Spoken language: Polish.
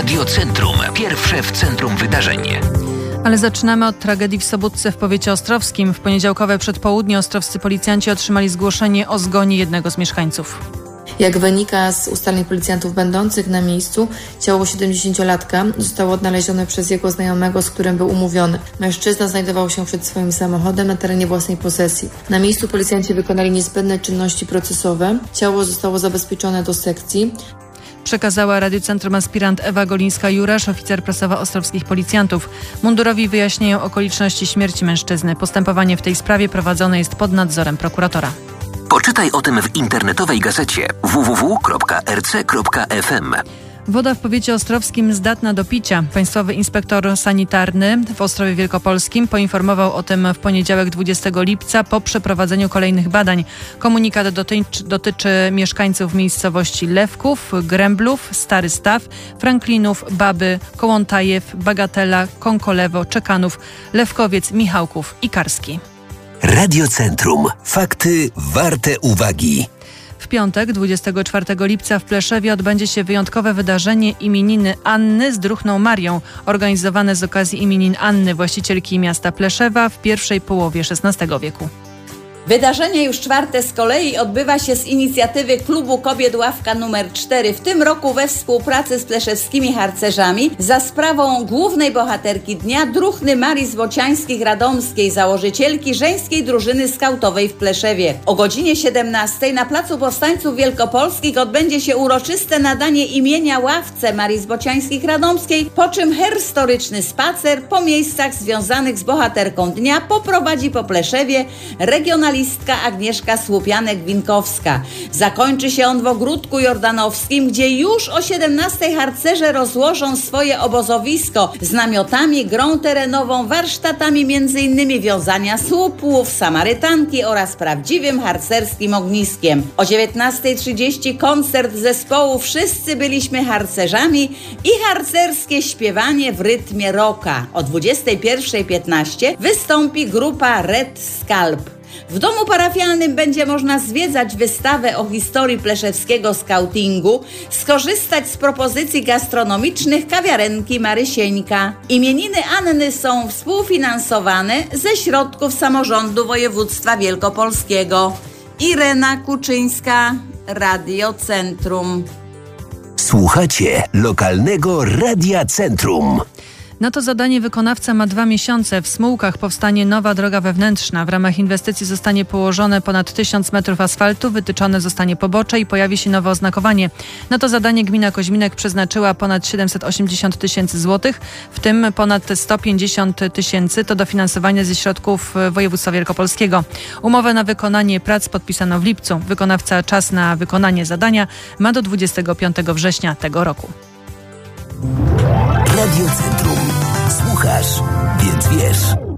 Radio Centrum. Pierwsze w centrum wydarzeń. Ale zaczynamy od tragedii w Sobótce w powiecie ostrowskim. W poniedziałkowe przedpołudnie ostrowscy policjanci otrzymali zgłoszenie o zgonie jednego z mieszkańców. Jak wynika z ustaleń policjantów będących na miejscu, ciało 70-latka zostało odnalezione przez jego znajomego, z którym był umówiony. Mężczyzna znajdował się przed swoim samochodem na terenie własnej posesji. Na miejscu policjanci wykonali niezbędne czynności procesowe. Ciało zostało zabezpieczone do sekcji. Przekazała Radiocentrum aspirant Ewa Golińska-Jurasz, oficer prasowa ostrowskich policjantów. Mundurowi wyjaśniają okoliczności śmierci mężczyzny. Postępowanie w tej sprawie prowadzone jest pod nadzorem prokuratora. Poczytaj o tym w internetowej gazecie www.rc.fm. Woda w powiecie ostrowskim zdatna do picia. Państwowy inspektor sanitarny w Ostrowie Wielkopolskim poinformował o tym w poniedziałek 20 lipca po przeprowadzeniu kolejnych badań. Komunikat dotyczy mieszkańców miejscowości Lewków, Gręblów, Stary Staw, Franklinów, Baby, Kołątajew, Bagatela, Konkolewo, Czekanów, Lewkowiec, Michałków i Karski. Radio Centrum. Fakty warte uwagi. W piątek, 24 lipca w Pleszewie odbędzie się wyjątkowe wydarzenie imieniny Anny z Druhną Marią, organizowane z okazji imienin Anny, właścicielki miasta Pleszewa w pierwszej połowie XVI wieku. Wydarzenie już czwarte z kolei odbywa się z inicjatywy Klubu Kobiet Ławka nr 4, w tym roku we współpracy z pleszewskimi harcerzami za sprawą głównej bohaterki dnia Druhny Marii Złociańskich-Radomskiej, założycielki żeńskiej drużyny skautowej w Pleszewie. O godzinie 17 na Placu Powstańców Wielkopolskich odbędzie się uroczyste nadanie imienia ławce Marii Złociańskich-Radomskiej, po czym historyczny spacer po miejscach związanych z bohaterką dnia poprowadzi po Pleszewie regionalistka Agnieszka Słupianek-Winkowska. Zakończy się on w Ogródku Jordanowskim, gdzie już o 17 harcerze rozłożą swoje obozowisko z namiotami, grą terenową, warsztatami m.in. wiązania słupów, samarytanki oraz prawdziwym harcerskim ogniskiem. O 19:30 koncert zespołu Wszyscy byliśmy harcerzami i harcerskie śpiewanie w rytmie rocka. O 21:15 wystąpi grupa Red Scalp. W domu parafialnym będzie można zwiedzać wystawę o historii pleszewskiego skautingu, skorzystać z propozycji gastronomicznych kawiarenki Marysieńka. Imieniny Anny są współfinansowane ze środków samorządu województwa wielkopolskiego. Irena Kuczyńska, Radio Centrum. Słuchacie lokalnego Radia Centrum. Na to zadanie wykonawca ma 2 miesiące. W Smułkach powstanie nowa droga wewnętrzna. W ramach inwestycji zostanie położone ponad 1000 metrów asfaltu, wytyczone zostanie pobocze i pojawi się nowe oznakowanie. Na to zadanie gmina Koźminek przeznaczyła ponad 780 tysięcy złotych, w tym ponad 150 tysięcy to dofinansowanie ze środków województwa wielkopolskiego. Umowę na wykonanie prac podpisano w lipcu. Wykonawca czas na wykonanie zadania ma do 25 września tego roku. Radio Centrum. Słuchasz, więc wiesz.